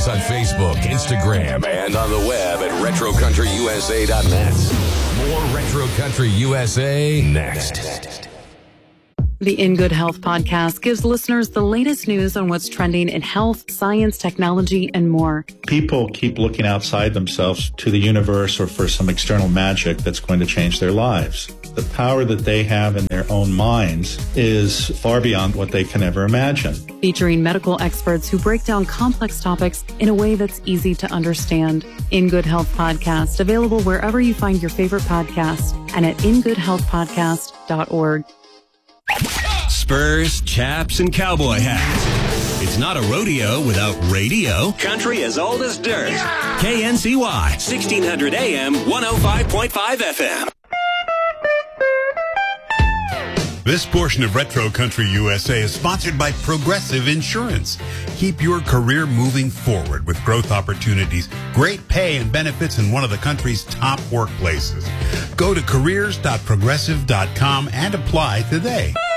us on Facebook, Instagram, and on the web at retrocountryyusa.net. More Retro Country USA next. The In Good Health podcast gives listeners the latest news on what's trending in health, science, technology, and more. People keep looking outside themselves to the universe or for some external magic that's going to change their lives. The power that they have in their own minds is far beyond what they can ever imagine. Featuring medical experts who break down complex topics in a way that's easy to understand. In Good Health podcast, available wherever you find your favorite podcast and at ingoodhealthpodcast.org. Spurs, chaps, and cowboy hats. It's not a rodeo without radio. Country as old as dirt. Yeah! KNCY, 1600 AM, 105.5 FM. This portion of Retro Country USA is sponsored by Progressive Insurance. Keep your career moving forward with growth opportunities, great pay and benefits in one of the country's top workplaces. Go to careers.progressive.com and apply today.